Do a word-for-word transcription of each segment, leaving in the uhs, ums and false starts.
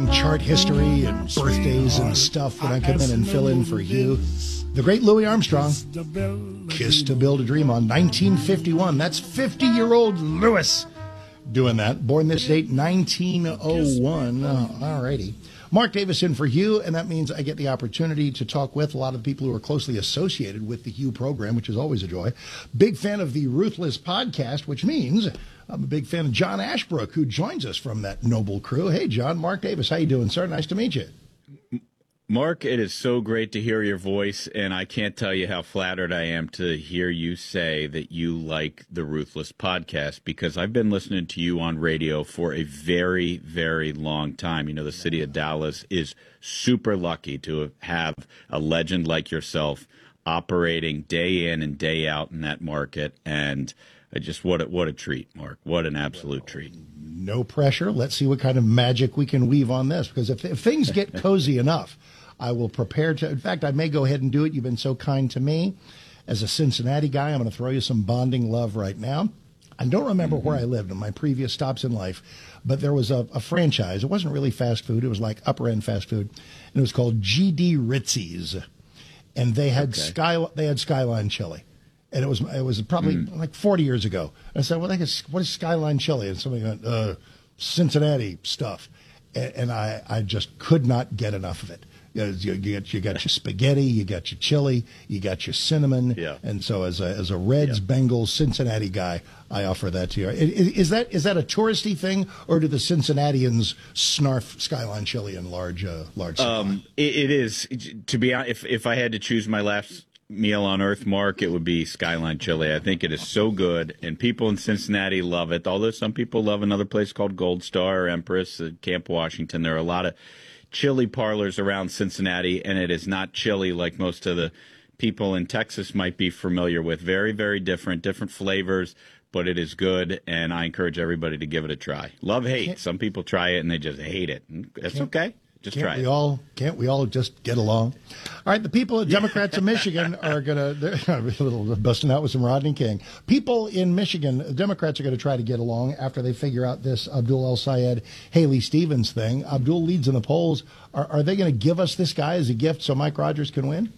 during chart history and birthdays and stuff when I come in and fill in for Hugh. The great Louis Armstrong, Kiss to Build a Dream on nineteen fifty-one. That's fifty-year-old Louis doing that. Born this date, nineteen oh one. Uh, all righty. Mark Davis in for Hugh, and that means I get the opportunity to talk with a lot of the people who are closely associated with the Hugh program, which is always a joy. Big fan of the Ruthless podcast, which means I'm a big fan of John Ashbrook, who joins us from that noble crew. Hey, John, Mark Davis, how you doing, sir? Nice to meet you. Mark, it is so great to hear your voice, and I can't tell you how flattered I am to hear you say that you like the Ruthless podcast, because I've been listening to you on radio for a very, very long time. You know, the city of Dallas is super lucky to have a legend like yourself operating day in and day out in that market, and I just what a, what a treat, Mark. What an absolute treat. No pressure. Let's see what kind of magic we can weave on this, because if, if things get cozy enough, I will prepare to. In fact, I may go ahead and do it. You've been so kind to me. As a Cincinnati guy, I'm going to throw you some bonding love right now. I don't remember mm-hmm. where I lived in my previous stops in life, but there was a, a franchise. It wasn't really fast food. It was like upper-end fast food, and it was called G D Ritzy's, and they had okay. sky they had Skyline chili. And it was it was probably mm. like forty years ago. I said, well, what is Skyline chili? And somebody went, uh, Cincinnati stuff. And, and I, I just could not get enough of it. You, know, you, you, got, you got your spaghetti, you got your chili, you got your cinnamon. Yeah. And so as a, as a Reds, yeah. Bengals, Cincinnati guy, I offer that to you. Is, is, that, is that a touristy thing, or do the Cincinnatians snarf Skyline chili in large uh, large supply? Um, it, it is. To be honest, if, if I had to choose my last meal on earth, Mark, it would be Skyline chili. I think it is so good, and people in Cincinnati love it, although some people love another place called Gold Star or Empress at Camp Washington. There are a lot of chili parlors around Cincinnati, and it is not chili like most of the people in Texas might be familiar with. Very, very different, different flavors, but it is good, and I encourage everybody to give it a try. Love, hate. Some people try it, and they just hate it. That's okay. Just can't try we it. all can't we all just get along? All right, the people, the Democrats in Michigan are going to a little busting out with some Rodney King. People in Michigan, Democrats are going to try to get along after they figure out this Abdul El-Sayed, Haley Stevens thing. Abdul leads in the polls. Are, are they going to give us this guy as a gift so Mike Rogers can win?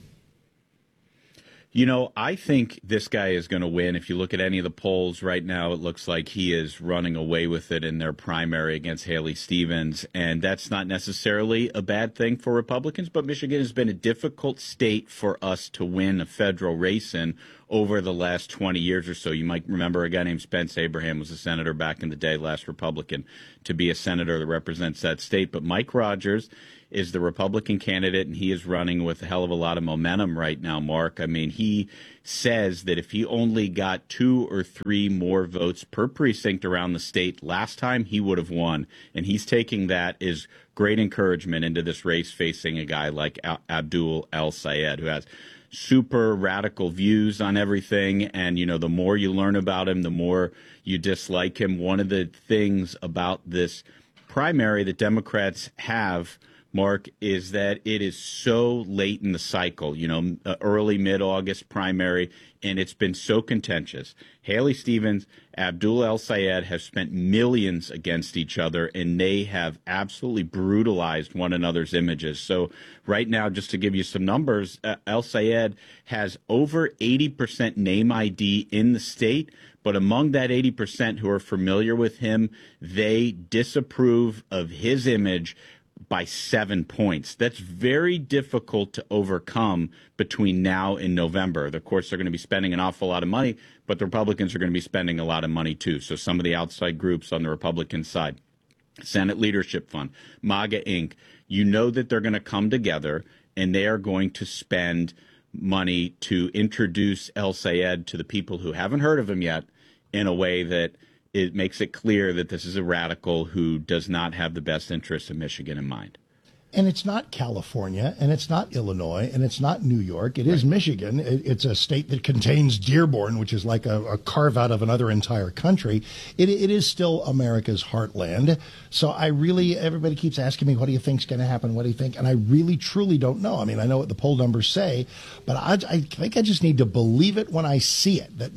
You know, I think this guy is going to win. If you look at any of the polls right now, it looks like he is running away with it in their primary against Haley Stevens. And that's not necessarily a bad thing for Republicans, but Michigan has been a difficult state for us to win a federal race in over the last twenty years or so. You might remember a guy named Spence Abraham was a senator back in the day, last Republican to be a senator that represents that state. But Mike Rogers is the Republican candidate, and he is running with a hell of a lot of momentum right now, Mark. I mean, he says that if he only got two or three more votes per precinct around the state last time, he would have won. And he's taking that as great encouragement into this race facing a guy like Abdul El-Sayed, who has super radical views on everything. And, you know, the more you learn about him, the more you dislike him. One of the things about this primary that Democrats have, Mark, is that it is so late in the cycle, you know, early, mid-August primary, and it's been so contentious. Haley Stevens, Abdul El-Sayed have spent millions against each other, and they have absolutely brutalized one another's images. So right now, just to give you some numbers, uh, El-Sayed has over eighty percent name I D in the state, but among that eighty percent who are familiar with him, they disapprove of his image by seven points. That's very difficult to overcome between now and November. Of course, they're going to be spending an awful lot of money, but the Republicans are going to be spending a lot of money too. So some of the outside groups on the Republican side, Senate Leadership Fund, MAGA Incorporated, you know that they're going to come together and they are going to spend money to introduce El-Sayed to the people who haven't heard of him yet in a way that it makes it clear that this is a radical who does not have the best interests of Michigan in mind. And it's not California, and it's not Illinois, and it's not New York. It is Michigan. It, it's a state that contains Dearborn, which is like a, a carve-out of another entire country. It, it is still America's heartland. So I really, everybody keeps asking me, what do you think's going to happen? What do you think? And I really, truly don't know. I mean, I know what the poll numbers say, but I, I think I just need to believe it when I see it, that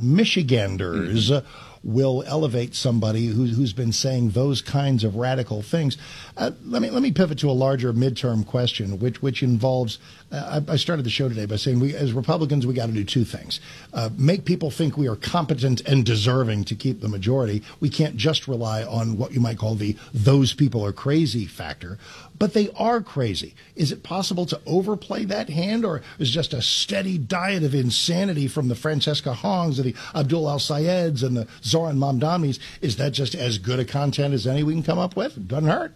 Michiganders mm-hmm. will elevate somebody who's, who's been saying those kinds of radical things. Uh, let me let me pivot to a larger midterm question, which which involves. Uh, I, I started the show today by saying we, as Republicans, we got to do two things: uh, make people think we are competent and deserving to keep the majority. We can't just rely on what you might call the "those people are crazy" factor, but they are crazy. Is it possible to overplay that hand, or is just a steady diet of insanity from the Francesca Hongs and the Abdul Al-Sayeds and the Zoran Mamdanis? Is that just as good a content as any we can come up with? It doesn't hurt.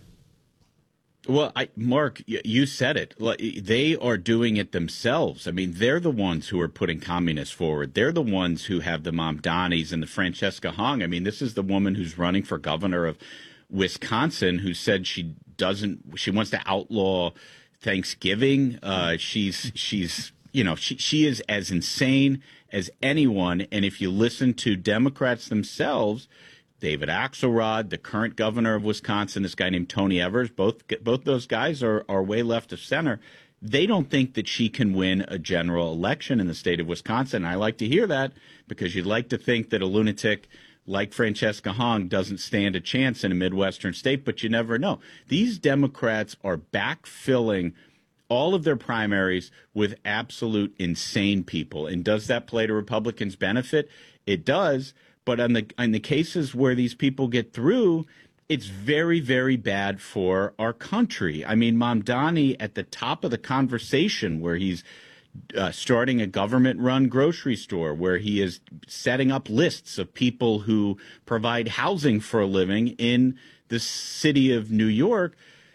Well, I, Mark, you said it. They are doing it themselves. I mean, they're the ones who are putting communists forward. They're the ones who have the Mamdanis and the Francesca Hong. I mean, this is the woman who's running for governor of Wisconsin who said she doesn't, she wants to outlaw Thanksgiving. Uh, she's, she's, you know, she, she is as insane as anyone. And if you listen to Democrats themselves, David Axelrod, the current governor of Wisconsin, this guy named Tony Evers, both both those guys are, are way left of center. They don't think that she can win a general election in the state of Wisconsin. I like to hear that because you'd like to think that a lunatic like Francesca Hong doesn't stand a chance in a Midwestern state, but you never know. These Democrats are backfilling all of their primaries with absolute insane people. And does that play to Republicans' benefit? It does. But on the in the cases where these people get through, it's very, very bad for our country. I mean, Mamdani at the top of the conversation where he's uh, starting a government-run grocery store, where he is setting up lists of people who provide housing for a living in the city of New York.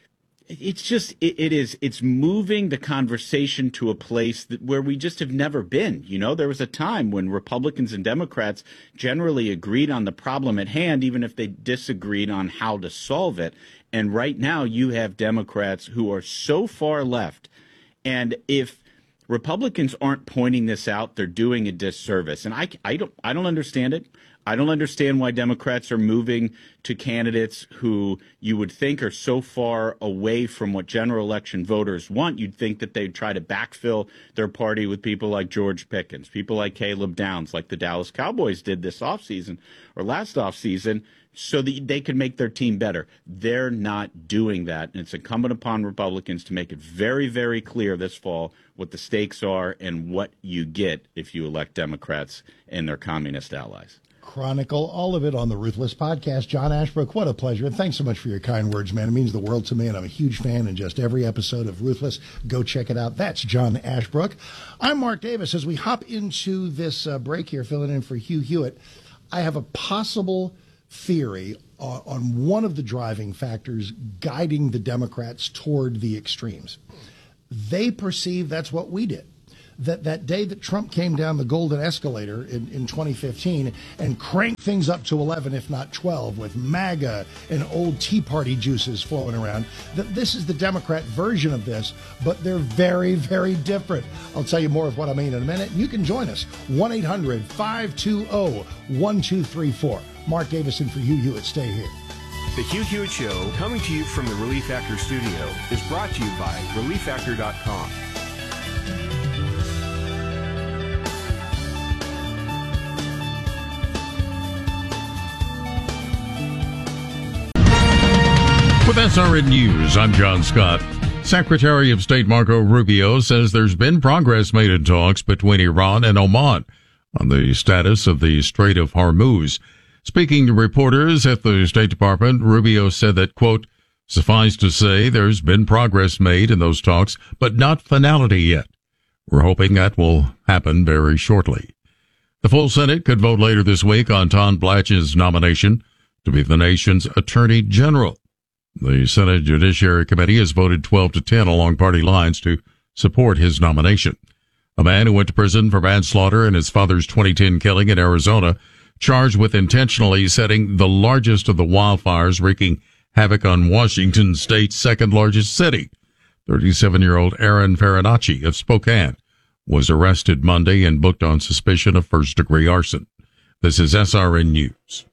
It's just, it, it is, it's moving the conversation to a place that, where we just have never been. You know, there was a time when Republicans and Democrats generally agreed on the problem at hand, even if they disagreed on how to solve it. And right now you have Democrats who are so far left. And if Republicans aren't pointing this out, they're doing a disservice. And I, I don't, I don't understand it. I don't understand why Democrats are moving to candidates who you would think are so far away from what general election voters want. You'd think that they'd try to backfill their party with people like George Pickens, people like Caleb Downs, like the Dallas Cowboys did this offseason or last offseason, so that they could make their team better. They're not doing that. And it's incumbent upon Republicans to make it very, very clear this fall what the stakes are and what you get if you elect Democrats and their communist allies. Chronicle all of it on the Ruthless Podcast. John Ashbrook, what a pleasure. And thanks so much for your kind words, man. It means the world to me, and I'm a huge fan in just every episode of Ruthless. Go check it out. That's John Ashbrook. I'm Mark Davis. As we hop into this uh, break here, filling in for Hugh Hewitt, I have a possible theory on, on one of the driving factors guiding the Democrats toward the extremes. They perceive that's what we did. That that day that Trump came down the golden escalator in, in twenty fifteen and cranked things up to eleven, if not twelve, with MAGA and old Tea Party juices flowing around, that this is the Democrat version of this, but they're very, very different. I'll tell you more of what I mean in a minute. You can join us, one eight hundred five two zero one two three four. Mark Davison for Hugh Hewitt. Stay here. The Hugh Hewitt Show, coming to you from the Relief Factor studio, is brought to you by relief factor dot com. With S R N News, I'm John Scott. Secretary of State Marco Rubio says there's been progress made in talks between Iran and Oman on the status of the Strait of Hormuz. Speaking to reporters at the State Department, Rubio said that, quote, suffice to say there's been progress made in those talks, but not finality yet. We're hoping that will happen very shortly. The full Senate could vote later this week on Tom Blatch's nomination to be the nation's Attorney General. The Senate Judiciary Committee has voted twelve to ten along party lines to support his nomination. A man who went to prison for manslaughter in his father's twenty ten killing in Arizona, charged with intentionally setting the largest of the wildfires wreaking havoc on Washington State's second largest city. thirty-seven-year-old Aaron Farinacci of Spokane was arrested Monday and booked on suspicion of first-degree arson. This is S R N News.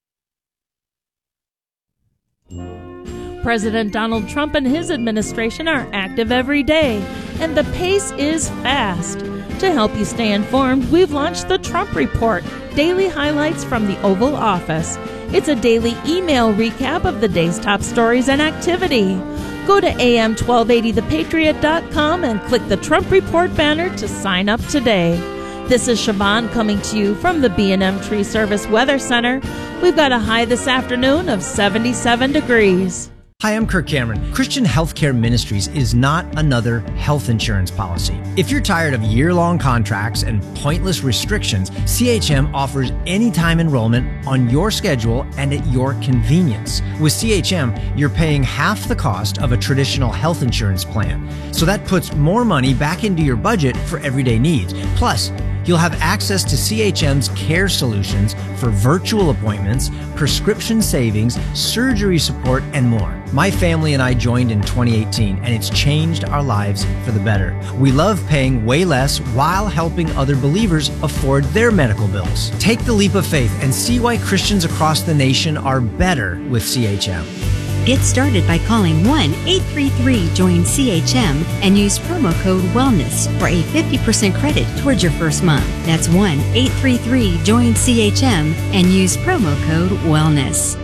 President Donald Trump and his administration are active every day, and the pace is fast. To help you stay informed, we've launched the Trump Report, daily highlights from the Oval Office. It's a daily email recap of the day's top stories and activity. Go to A M twelve eighty the patriot dot com and click the Trump Report banner to sign up today. This is Siobhan coming to you from the B and M Tree Service Weather Center. We've got a high this afternoon of seventy-seven degrees. Hi, I'm Kirk Cameron. Christian Healthcare Ministries is not another health insurance policy. If you're tired of year-long contracts and pointless restrictions, C H M offers anytime enrollment on your schedule and at your convenience. With C H M, you're paying half the cost of a traditional health insurance plan. So that puts more money back into your budget for everyday needs. Plus, you'll have access to C H M's care solutions for virtual appointments, prescription savings, surgery support, and more. My family and I joined in twenty eighteen, and it's changed our lives for the better. We love paying way less while helping other believers afford their medical bills. Take the leap of faith and see why Christians across the nation are better with C H M. Get started by calling one eight three three join C H M and use promo code WELLNESS for a fifty percent credit towards your first month. That's one eight three three join C H M and use promo code WELLNESS.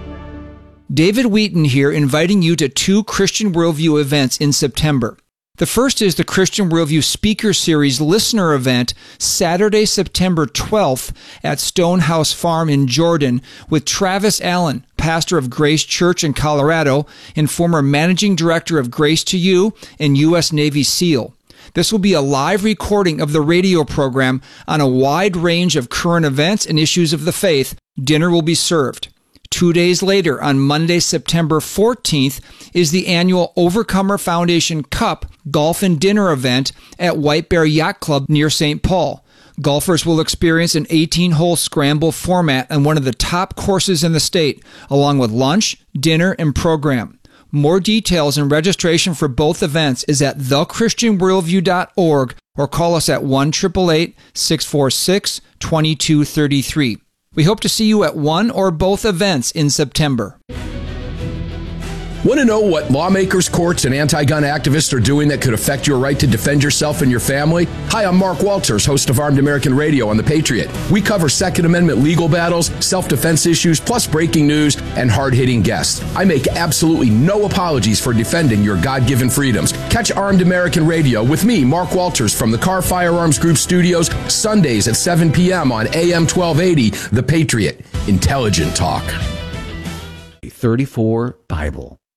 David Wheaton here, inviting you to two Christian Worldview events in September. The first is the Christian Worldview Speaker Series Listener Event, Saturday, September twelfth at Stonehouse Farm in Jordan with Travis Allen, pastor of Grace Church in Colorado and former managing director of Grace to You and U S Navy SEAL. This will be a live recording of the radio program on a wide range of current events and issues of the faith. Dinner will be served. Two days later, on Monday, September fourteenth, is the annual Overcomer Foundation Cup Golf and Dinner event at White Bear Yacht Club near Saint Paul. Golfers will experience an eighteen-hole scramble format on one of the top courses in the state, along with lunch, dinner, and program. More details and registration for both events is at the christian worldview dot org or call us at one eight eight eight, six four six, two two three three. We hope to see you at one or both events in September. Want to know what lawmakers, courts, and anti-gun activists are doing that could affect your right to defend yourself and your family? Hi, I'm Mark Walters, host of Armed American Radio on The Patriot. We cover Second Amendment legal battles, self-defense issues, plus breaking news and hard-hitting guests. I make absolutely no apologies for defending your God-given freedoms. Catch Armed American Radio with me, Mark Walters, from the Car Firearms Group studios, Sundays at seven p.m. on A M twelve eighty, The Patriot. Intelligent talk. thirty-four Bible.